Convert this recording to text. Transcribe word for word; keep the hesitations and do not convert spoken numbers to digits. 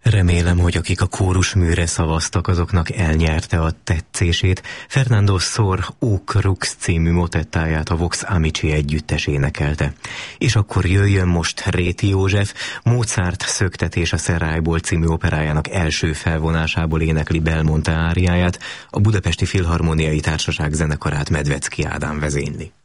Remélem, hogy akik a kórusműre szavaztak, azoknak elnyerte a tetszését. Fernando Sor O Crux című motettáját a Vox Amici együttes énekelte. És akkor jöjjön most Réti József, Mozart Szöktetés a Szerályból című operájának első felvonásából énekli Belmonte áriáját, a Budapesti Filharmoniai Társaság zenekarát Medvecki Ádám vezényli.